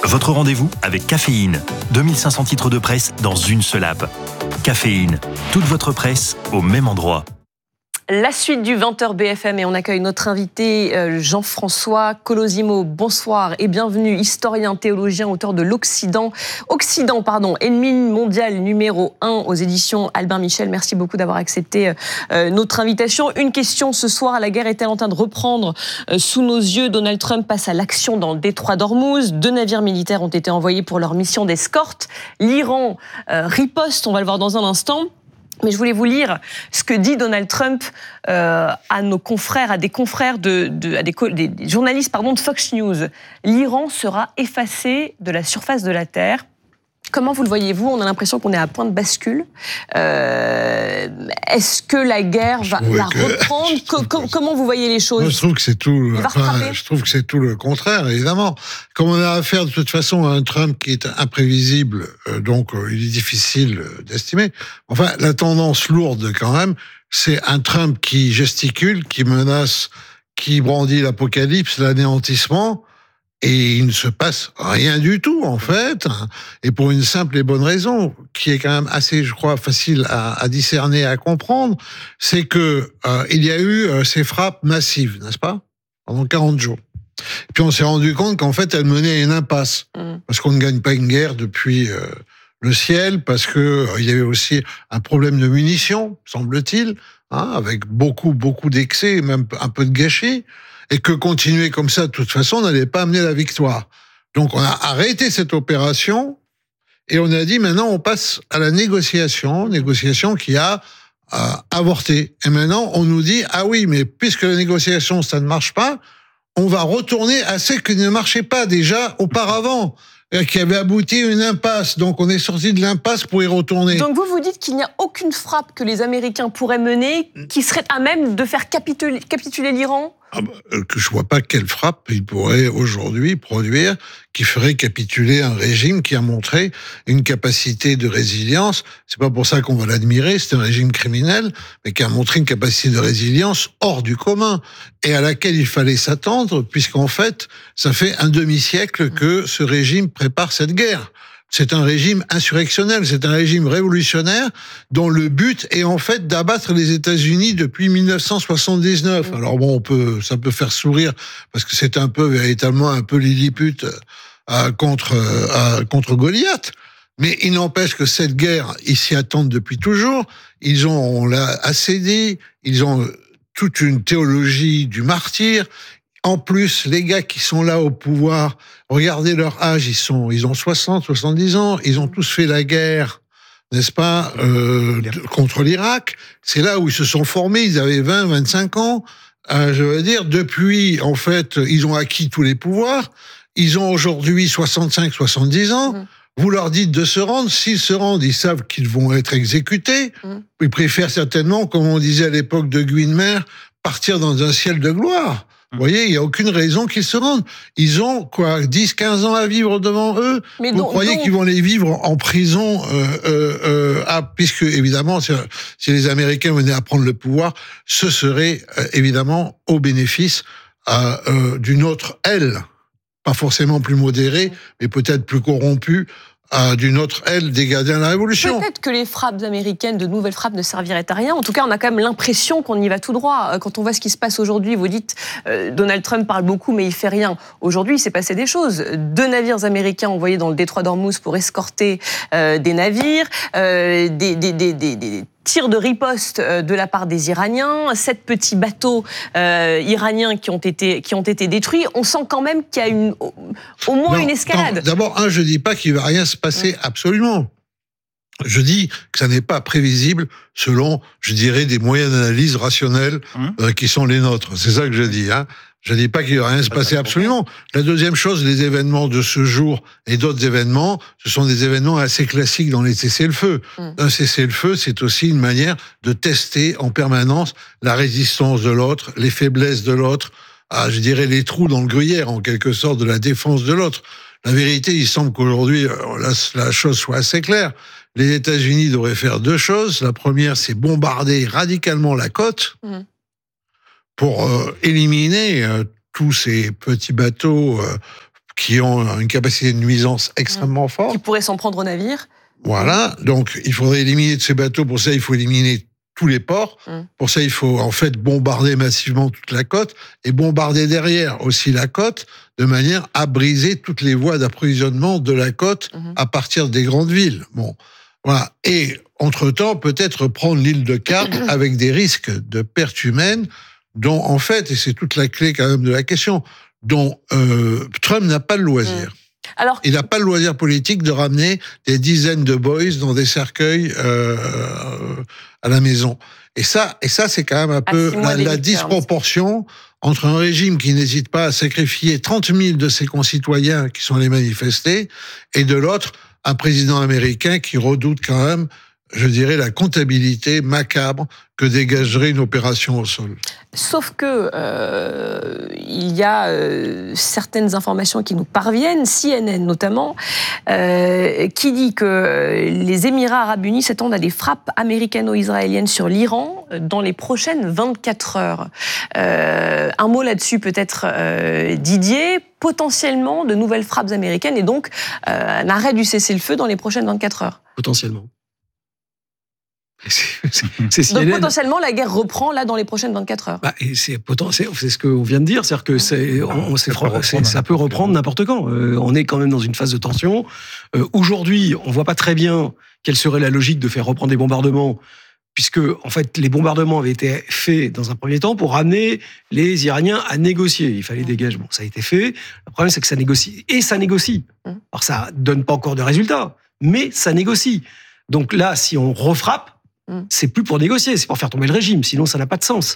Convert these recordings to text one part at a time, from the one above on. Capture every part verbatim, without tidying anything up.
Votre rendez-vous avec Caféine. deux mille cinq cents titres de presse dans une seule app. Caféine, toute votre presse au même endroit. La suite du vingt heures B F M et on accueille notre invité Jean-François Colosimo. Bonsoir et bienvenue, historien, théologien, auteur de l'Occident, Occident, pardon, ennemi mondial numéro un aux éditions Albin Michel. Merci beaucoup d'avoir accepté notre invitation. Une question ce soir, la guerre est-elle en train de reprendre sous nos yeux? Donald Trump passe à l'action dans le détroit d'Ormuz. Deux navires militaires ont été envoyés pour leur mission d'escorte. L'Iran euh, riposte, on va le voir dans un instant. Mais je voulais vous lire ce que dit Donald Trump euh, à nos confrères, à des confrères, de, de, à des, des, des journalistes pardon, de Fox News. L'Iran sera effacé de la surface de la Terre. Comment vous le voyez-vous? On a l'impression qu'on est à point de bascule. Euh, est-ce que la guerre va, va que... reprendre Co- com- Comment vous voyez les choses? Moi, je trouve que c'est tout. Enfin, je trouve que c'est tout le contraire, évidemment. Comme on a affaire de toute façon à un Trump qui est imprévisible, euh, donc euh, il est difficile euh, d'estimer. Enfin, la tendance lourde quand même, c'est un Trump qui gesticule, qui menace, qui brandit l'apocalypse, l'anéantissement. Et il ne se passe rien du tout, en fait, et pour une simple et bonne raison, qui est quand même assez, je crois, facile à, à discerner, à comprendre, c'est que euh, il y a eu euh, ces frappes massives, n'est-ce pas, pendant quarante jours. Et puis on s'est rendu compte qu'en fait, elles menaient à une impasse, mmh. parce qu'on ne gagne pas une guerre depuis euh, le ciel, parce que euh, il y avait aussi un problème de munitions, semble-t-il, hein, avec beaucoup, beaucoup d'excès, même un peu de gâchis. Et que continuer comme ça, de toute façon, n'allait pas amener la victoire. Donc on a arrêté cette opération et on a dit maintenant on passe à la négociation, négociation qui a euh, avorté. Et maintenant on nous dit ah oui, mais puisque la négociation ça ne marche pas, on va retourner à ce qui ne marchait pas déjà auparavant, qui avait abouti à une impasse. Donc on est sorti de l'impasse pour y retourner. Donc vous vous dites qu'il n'y a aucune frappe que les Américains pourraient mener qui serait à même de faire capituler, capituler l'Iran? Ah bah, que je vois pas quelle frappe il pourrait aujourd'hui produire qui ferait capituler un régime qui a montré une capacité de résilience. C'est pas pour ça qu'on va l'admirer, c'est un régime criminel, mais qui a montré une capacité de résilience hors du commun et à laquelle il fallait s'attendre, puisqu'en fait, ça fait un demi-siècle que ce régime prépare cette guerre. C'est un régime insurrectionnel, c'est un régime révolutionnaire dont le but est en fait d'abattre les États-Unis depuis mille neuf cent soixante-dix-neuf. Alors bon, on peut, ça peut faire sourire parce que c'est un peu véritablement un peu Lilliput euh, contre euh, contre Goliath. Mais il n'empêche que cette guerre, ils s'y attendent depuis toujours. Ils ont, on l'a assez dit, ils ont toute une théologie du martyr. En plus, les gars qui sont là au pouvoir, regardez leur âge, ils sont, ils ont soixante, soixante-dix ans, ils ont tous fait la guerre, n'est-ce pas, euh, contre l'Irak. C'est là où ils se sont formés, ils avaient vingt, vingt-cinq ans. Euh, je veux dire, depuis, en fait, ils ont acquis tous les pouvoirs. Ils ont aujourd'hui soixante-cinq, soixante-dix ans. Mmh. Vous leur dites de se rendre. S'ils se rendent, ils savent qu'ils vont être exécutés. Mmh. Ils préfèrent certainement, comme on disait à l'époque de Guynemer, partir dans un ciel de gloire. Vous voyez, il n'y a aucune raison qu'ils se rendent. Ils ont, quoi, dix, quinze ans à vivre devant eux. Mais Vous donc, croyez donc... qu'ils vont les vivre en prison euh, euh, euh, ah, puisque, évidemment, si, si les Américains venaient à prendre le pouvoir, ce serait euh, évidemment au bénéfice euh, euh, d'une autre aile, pas forcément plus modérée, mais peut-être plus corrompue, Euh, d'une autre aile des gardiens de la Révolution. Peut-être que les frappes américaines, de nouvelles frappes, ne serviraient à rien. En tout cas, on a quand même l'impression qu'on y va tout droit. Quand on voit ce qui se passe aujourd'hui, vous dites euh, Donald Trump parle beaucoup, mais il fait rien. Aujourd'hui, il s'est passé des choses. Deux navires américains envoyés dans le détroit d'Ormuz pour escorter euh, des navires, euh, des, des, des, des, des tirs de riposte de la part des Iraniens, sept petits bateaux euh, iraniens qui ont été qui ont été détruits. On sent quand même qu'il y a une au, au moins non, une escalade. Non, d'abord, un, je dis pas qu'il va rien se passer, mmh. absolument. Je dis que ça n'est pas prévisible selon, je dirais, des moyens d'analyse rationnels mmh. euh, qui sont les nôtres. C'est ça que je dis. Hein. Je ne dis pas qu'il ne va rien se passer absolument. La deuxième chose, les événements de ce jour et d'autres événements, ce sont des événements assez classiques dans les cessez-le-feu. Mmh. Un cessez-le-feu, c'est aussi une manière de tester en permanence la résistance de l'autre, les faiblesses de l'autre, ah, je dirais les trous dans le gruyère, en quelque sorte, de la défense de l'autre. La vérité, il semble qu'aujourd'hui, la, la chose soit assez claire. Les États-Unis devraient faire deux choses. La première, c'est bombarder radicalement la côte mmh. pour euh, éliminer euh, tous ces petits bateaux euh, qui ont une capacité de nuisance extrêmement forte. Qui pourraient s'en prendre aux navires. Voilà, donc il faudrait éliminer de ces bateaux. Pour ça, il faut éliminer tous les ports. Mmh. Pour ça, il faut en fait bombarder massivement toute la côte et bombarder derrière aussi la côte de manière à briser toutes les voies d'approvisionnement de la côte mmh. à partir des grandes villes. Bon, voilà. Et entre-temps, peut-être prendre l'île de Cap avec des risques de pertes humaines dont, en fait, et c'est toute la clé quand même de la question, dont euh, Trump n'a pas le loisir. Mmh. Alors, il n'a pas le loisir politique de ramener des dizaines de boys dans des cercueils euh, à la maison. Et ça, et ça, c'est quand même un peu la, la disproportion entre un régime qui n'hésite pas à sacrifier trente mille de ses concitoyens qui sont allés manifester, et de l'autre, un président américain qui redoute quand même, je dirais, la comptabilité macabre que dégagerait une opération au sol. Sauf que euh, il y a euh, certaines informations qui nous parviennent, C N N notamment, euh, qui dit que les Émirats arabes unis s'attendent à des frappes américano-israéliennes sur l'Iran dans les prochaines vingt-quatre heures. Euh, un mot là-dessus peut-être, euh, Didier, potentiellement de nouvelles frappes américaines et donc euh, un arrêt du cessez-le-feu dans les prochaines vingt-quatre heures. Potentiellement. C'est, c'est C N N. Donc potentiellement la guerre reprend là dans les prochaines vingt-quatre heures. Bah, et c'est, c'est, c'est ce qu'on vient de dire, c'est-à-dire que c'est, on, c'est, c'est, ça peut reprendre n'importe quand. Euh, on est quand même dans une phase de tension. Euh, aujourd'hui, on voit pas très bien quelle serait la logique de faire reprendre des bombardements, puisque en fait les bombardements avaient été faits dans un premier temps pour ramener les Iraniens à négocier. Il fallait des gages. Bon, ça a été fait. Le problème c'est que ça négocie et ça négocie. Alors ça donne pas encore de résultats, mais ça négocie. Donc là, si on refrappe, c'est plus pour négocier, c'est pour faire tomber le régime, sinon ça n'a pas de sens.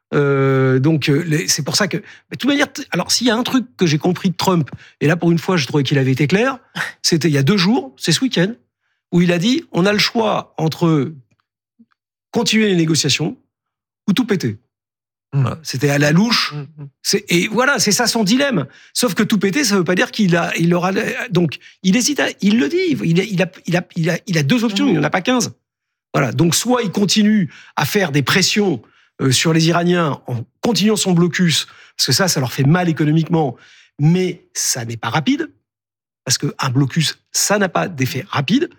Euh, donc les, c'est pour ça que, de toute manière, alors s'il y a un truc que j'ai compris de Trump, et là pour une fois je trouvais qu'il avait été clair, c'était il y a deux jours, c'est ce week-end, où il a dit on a le choix entre continuer les négociations ou tout péter. Mmh. Voilà, c'était à la louche. Mmh. C'est, et voilà, c'est ça son dilemme. Sauf que tout péter, ça veut pas dire qu'il a, il aura. Donc il hésite, à, il le dit. Il a, il a, il a, il a, il a deux options. Mmh. Il n'y en a pas quinze. Voilà, donc soit il continue à faire des pressions euh, sur les Iraniens en continuant son blocus, parce que ça, ça leur fait mal économiquement, mais ça n'est pas rapide, parce qu'un blocus, ça n'a pas d'effet rapide.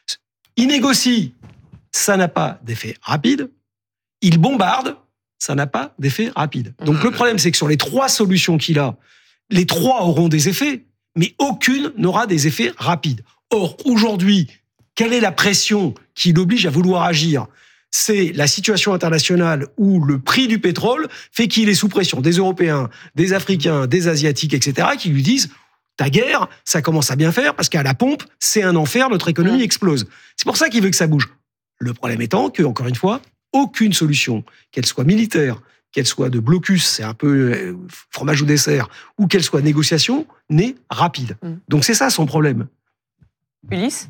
Il négocie, ça n'a pas d'effet rapide. Il bombarde, ça n'a pas d'effet rapide. Donc le problème, c'est que sur les trois solutions qu'il a, les trois auront des effets, mais aucune n'aura des effets rapides. Or, aujourd'hui, quelle est la pression qui l'oblige à vouloir agir ? C'est la situation internationale où le prix du pétrole fait qu'il est sous pression des Européens, des Africains, des Asiatiques, et cetera, qui lui disent « ta guerre, ça commence à bien faire parce qu'à la pompe, c'est un enfer, notre économie explose ». C'est pour ça qu'il veut que ça bouge. Le problème étant que, encore une fois, aucune solution, qu'elle soit militaire, qu'elle soit de blocus, c'est un peu fromage ou dessert, ou qu'elle soit négociation, n'est rapide. Donc c'est ça son problème. Ulysse ?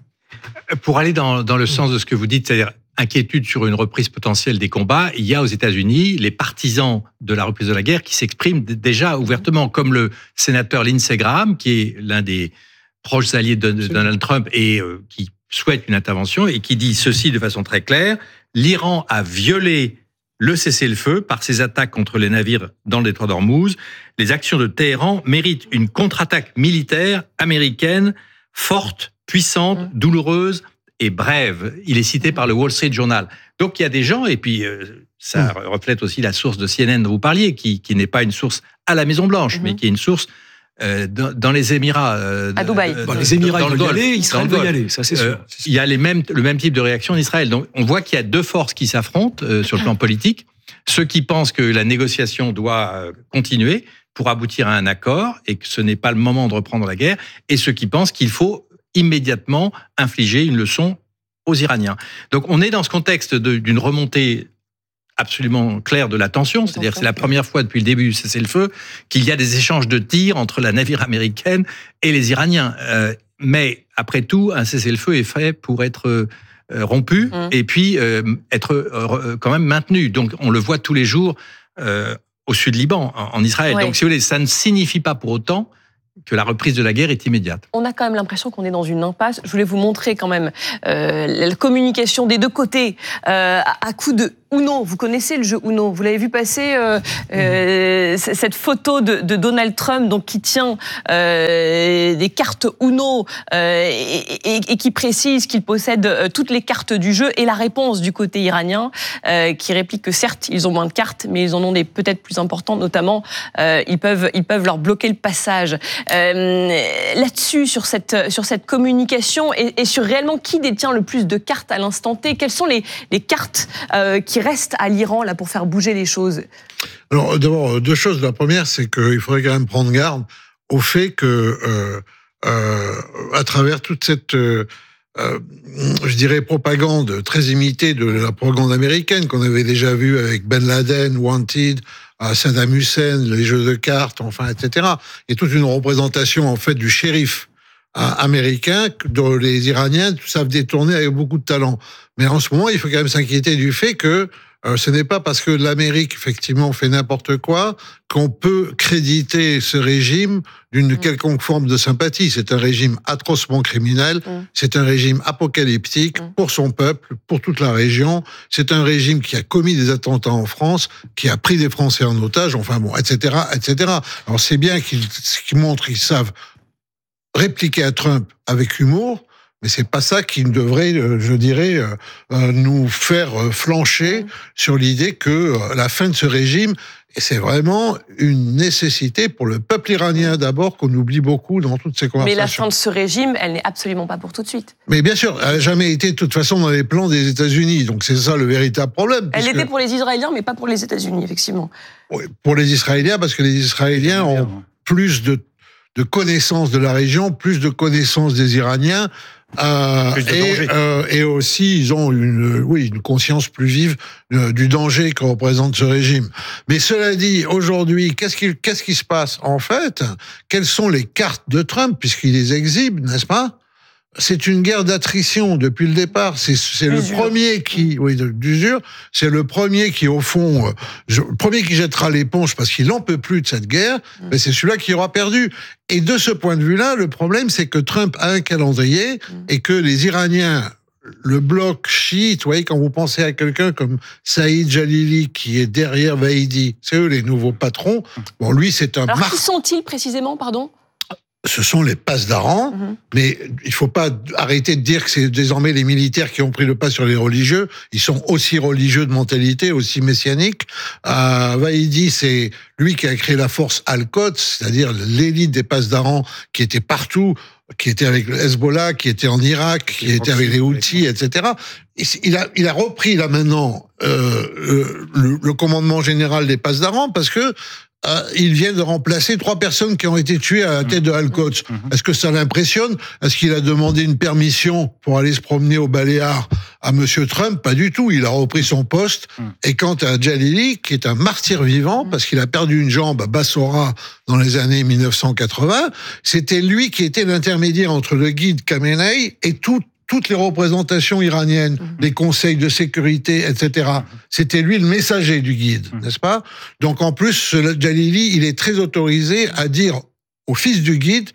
Pour aller dans, dans le sens de ce que vous dites, c'est-à-dire inquiétude sur une reprise potentielle des combats, il y a aux États-Unis les partisans de la reprise de la guerre qui s'expriment déjà ouvertement, comme le sénateur Lindsey Graham, qui est l'un des proches alliés de, de Donald Trump et euh, qui souhaite une intervention et qui dit ceci de façon très claire: l'Iran a violé le cessez-le-feu par ses attaques contre les navires dans le détroit d'Ormuz. Les actions de Téhéran méritent une contre-attaque militaire américaine forte, puissante, douloureuse et brève. Il est cité par le Wall Street Journal. Donc il y a des gens, et puis euh, ça mmh. reflète aussi la source de C N N dont vous parliez, qui, qui n'est pas une source à la Maison-Blanche, mmh. mais qui est une source euh, dans, dans les Émirats. Euh, à Dubaï. Euh, bon, les Émirats, ils veulent y aller, Israël veut y aller, ça c'est sûr. Euh, il y a les mêmes, le même type de réaction en Israël. Donc on voit qu'il y a deux forces qui s'affrontent euh, sur le plan politique. Ceux qui pensent que la négociation doit euh, continuer pour aboutir à un accord et que ce n'est pas le moment de reprendre la guerre, et ceux qui pensent qu'il faut immédiatement infliger une leçon aux Iraniens. Donc on est dans ce contexte de, d'une remontée absolument claire de la tension, c'est-à-dire que c'est la première fois depuis le début du cessez-le-feu qu'il y a des échanges de tirs entre la navire américaine et les Iraniens. Euh, mais après tout, un cessez-le-feu est fait pour être euh, rompu mmh. et puis euh, être euh, quand même maintenu. Donc on le voit tous les jours euh, au sud Liban, en, en Israël. Ouais. Donc si vous voulez, ça ne signifie pas pour autant que la reprise de la guerre est immédiate. On a quand même l'impression qu'on est dans une impasse. Je voulais vous montrer quand même euh, la communication des deux côtés euh, à coup de Uno. Vous connaissez le jeu Uno? Vous l'avez vu passer, euh, euh, cette photo de, de Donald Trump, donc qui tient euh, des cartes Uno euh, et, et, et qui précise qu'il possède euh, toutes les cartes du jeu, et la réponse du côté iranien euh, qui réplique que certes ils ont moins de cartes, mais ils en ont des peut-être plus importantes, notamment euh, ils peuvent ils peuvent leur bloquer le passage. Euh, là-dessus, sur cette sur cette communication et, et sur réellement qui détient le plus de cartes à l'instant T, quelles sont les les cartes euh, qui restent à l'Iran là pour faire bouger les choses? Alors d'abord, deux choses. La première, c'est qu'il faudrait quand même prendre garde au fait que euh, euh, à travers toute cette euh, Euh, je dirais propagande très imitée de la propagande américaine qu'on avait déjà vue avec Ben Laden, Wanted, Saddam Hussein, les jeux de cartes, enfin, et cetera. Et toute une représentation en fait du shérif hein, américain dont les Iraniens savent détourner avec beaucoup de talent. Mais en ce moment, il faut quand même s'inquiéter du fait que Euh, ce n'est pas parce que l'Amérique, effectivement, fait n'importe quoi qu'on peut créditer ce régime d'une mmh. quelconque forme de sympathie. C'est un régime atrocement criminel, mmh. c'est un régime apocalyptique mmh. pour son peuple, pour toute la région. C'est un régime qui a commis des attentats en France, qui a pris des Français en otage, enfin bon, et cetera, et cetera. Alors c'est bien qu'ils, qu'ils montrent qu'ils savent répliquer à Trump avec humour, mais c'est pas ça qui devrait, je dirais, nous faire flancher sur l'idée que la fin de ce régime, et c'est vraiment une nécessité pour le peuple iranien d'abord, qu'on oublie beaucoup dans toutes ces conversations. Mais la fin de ce régime, elle n'est absolument pas pour tout de suite. Mais bien sûr, elle n'a jamais été de toute façon dans les plans des États-Unis, donc c'est ça le véritable problème. Elle puisque... était pour les Israéliens, mais pas pour les États-Unis, effectivement. Oui, pour les Israéliens, parce que les Israéliens ont plus de, de connaissances de la région, plus de connaissances des Iraniens. Euh, et, euh, et aussi, ils ont une, oui, une conscience plus vive euh, du danger que représente ce régime. Mais cela dit, aujourd'hui, qu'est-ce qui, qu'est-ce qui se passe en fait? Quelles sont les cartes de Trump, puisqu'il les exhibe, n'est-ce pas? C'est une guerre d'attrition depuis le départ. C'est, c'est le premier qui, oui, d'usure. C'est le premier qui, au fond, euh, je, le premier qui jettera l'éponge parce qu'il n'en peut plus de cette guerre. Mm. Mais c'est celui-là qui aura perdu. Et de ce point de vue-là, le problème, c'est que Trump a un calendrier mm. et que les Iraniens, le bloc chiite, vous voyez, quand vous pensez à quelqu'un comme Saïd Jalili qui est derrière Vaidi, c'est eux les nouveaux patrons. Bon, lui, c'est un. Alors, mar- qui sont-ils précisément, pardon? Ce sont les passes-d'Aran, mmh. mais il faut pas arrêter de dire que c'est désormais les militaires qui ont pris le pas sur les religieux. Ils sont aussi religieux de mentalité, aussi messianiques. Euh, Vaidi, c'est lui qui a créé la force Al-Quds, c'est-à-dire l'élite des passes-d'Aran qui était partout, qui était avec le Hezbollah, qui était en Irak, qui c'est était avec les Houthis, et cetera. Il a, il a repris là maintenant euh, le, le commandement général des passes-d'Aran parce que Euh, il vient de remplacer trois personnes qui ont été tuées à la tête de Al-Quds. Mmh. Est-ce que ça l'impressionne? Est-ce qu'il a demandé une permission pour aller se promener au Baléares à Monsieur Trump? Pas du tout. Il a repris son poste. Mmh. Et quant à Jalili, qui est un martyr vivant, mmh. parce qu'il a perdu une jambe à Bassora dans les années mille neuf cent quatre-vingts, c'était lui qui était l'intermédiaire entre le guide Khamenei et tout toutes les représentations iraniennes, mmh. les conseils de sécurité, et cetera. C'était lui le messager du guide, mmh. n'est-ce pas? Donc en plus, ce Jalili, il est très autorisé à dire au fils du guide,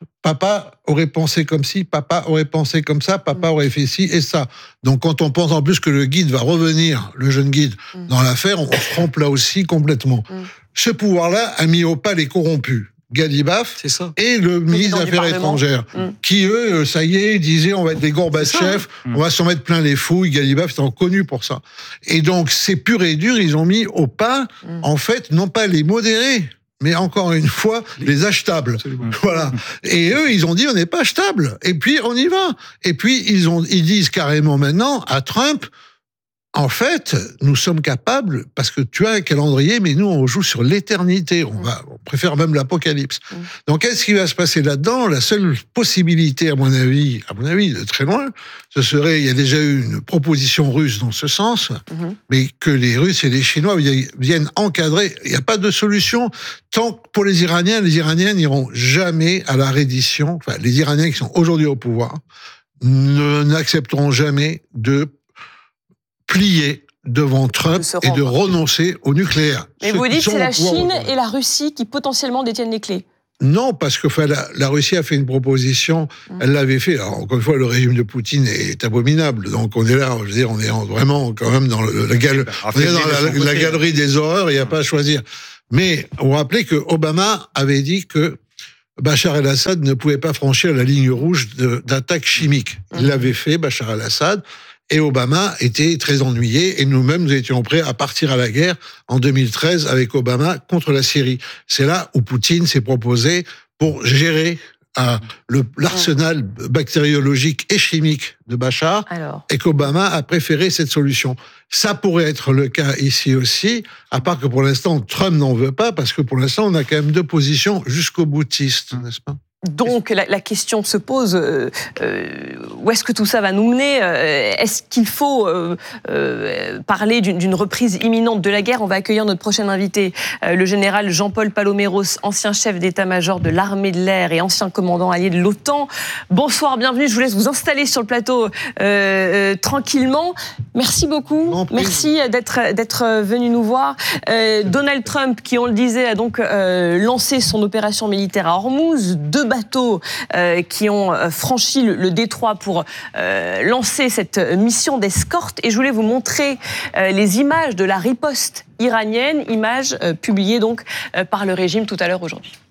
papa aurait pensé comme ci, papa aurait pensé comme ça, papa mmh. aurait fait ci et ça. Donc quand on pense en plus que le guide va revenir, le jeune guide, mmh. dans l'affaire, on se trompe là aussi complètement. Mmh. Ce pouvoir-là a mis au pas les corrompus. Galibaf c'est ça. Et le ministre des Affaires étrangères, mmh. qui eux, ça y est, disaient on va être des Gorbatchev, mmh. on va s'en mettre plein les fouilles. Galibaf étant connu pour ça. Et donc c'est pur et dur, ils ont mis au pas, mmh. en fait, non pas les modérés, mais encore une fois, les, les achetables. Absolument. Voilà. Et eux, ils ont dit on n'est pas achetables. Et puis on y va. Et puis ils ont, ils disent carrément maintenant à Trump, en fait, nous sommes capables, parce que tu as un calendrier, mais nous, on joue sur l'éternité. On, va, on préfère même l'apocalypse. Mmh. Donc, qu'est-ce qui va se passer là-dedans? La seule possibilité, à mon avis, à mon avis, de très loin, ce serait, il y a déjà eu une proposition russe dans ce sens, mmh. mais que les Russes et les Chinois viennent encadrer. Il n'y a pas de solution. Tant que pour les Iraniens, les Iraniens n'iront jamais à la reddition. Enfin, les Iraniens qui sont aujourd'hui au pouvoir ne, n'accepteront jamais de plier devant Trump de et de renoncer au nucléaire. Mais vous dites que c'est la Chine et la Russie qui potentiellement détiennent les clés. Non, parce que enfin, la, la Russie a fait une proposition, mmh. elle l'avait fait. Alors, encore une fois, le régime de Poutine est abominable. Donc, on est là, je veux dire, on est vraiment quand même dans, le, la, gal... on est dans la, la, la galerie des horreurs, il n'y a pas à choisir. Mais on rappelait que Obama avait dit que Bachar el-Assad ne pouvait pas franchir la ligne rouge d'attaque chimique. Il l'avait fait, Bachar el-Assad. Et Obama était très ennuyé, et nous-mêmes, nous étions prêts à partir à la guerre en deux mille treize avec Obama contre la Syrie. C'est là où Poutine s'est proposé pour gérer euh, le, l'arsenal bactériologique et chimique de Bachar, Alors. et qu'Obama a préféré cette solution. Ça pourrait être le cas ici aussi, à part que pour l'instant, Trump n'en veut pas, parce que pour l'instant, on a quand même deux positions jusqu'au boutiste, n'est-ce pas ? Donc la, la question se pose, euh, euh, où est-ce que tout ça va nous mener ? euh, Est-ce qu'il faut euh, euh, parler d'une, d'une reprise imminente de la guerre ? On va accueillir notre prochain invité, euh, le général Jean-Paul Paloméros, ancien chef d'état-major de l'armée de l'air et ancien commandant allié de l'OTAN. Bonsoir, bienvenue, je vous laisse vous installer sur le plateau euh, euh, tranquillement. Merci beaucoup, non, merci d'être, d'être venu nous voir. Euh, Donald Trump, qui on le disait, a donc euh, lancé son opération militaire à Hormuz, deux bateaux euh, qui ont franchi le, le détroit pour euh, lancer cette mission d'escorte. Et je voulais vous montrer euh, les images de la riposte iranienne, images euh, publiées donc euh, par le régime tout à l'heure aujourd'hui.